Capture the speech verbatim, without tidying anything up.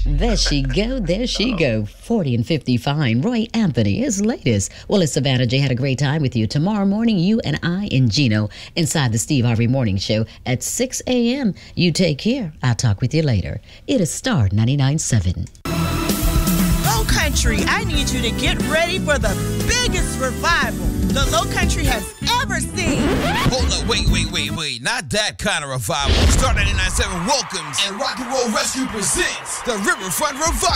There she go, there she go. forty and fifty fine. Roy Anthony, his latest. Well, it's Savannah J. Had a great time with you. Tomorrow morning, you and I and Gino inside the Steve Harvey Morning Show at six a.m. You take care. I'll talk with you later. It is Star ninety-nine point seven. Low Country, I need you to get ready for the biggest revival the Low Country has ever seen. Hold up, wait, wait, wait, wait. Not that kind of revival. Star ninety-nine point seven welcomes and Rock and Roll Rescue presents the Riverfront Revival.